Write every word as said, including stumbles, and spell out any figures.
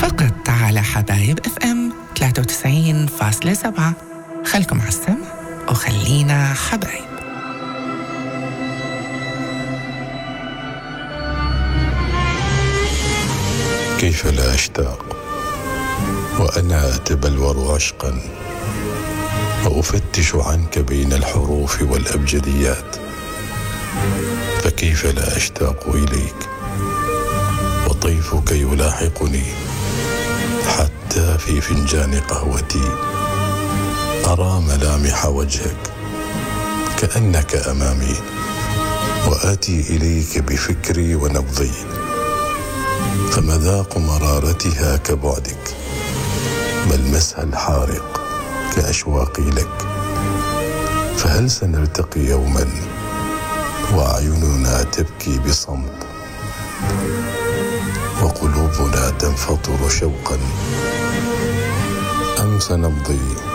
فقط على حبايب اف ام ثلاثة وتسعين فاصلة سبعة. خلكم على السمع وخلينا حبايب. كيف لا أشتاق وأنا أتبلور عشقا وأفتش عنك بين الحروف والأبجديات، فكيف لا أشتاق إليك وطيفك يلاحقني حتى في فنجان قهوتي أرى ملامح وجهك كأنك أمامي، وآتي إليك بفكري ونبضي، فمذاق مرارتها كبعدك، ملمسها الحارق كأشواقي لك. فهل سنلتقي يوما وأعيننا تبكي بصمت وقلوبنا تنفطر شوقا، أم سنمضي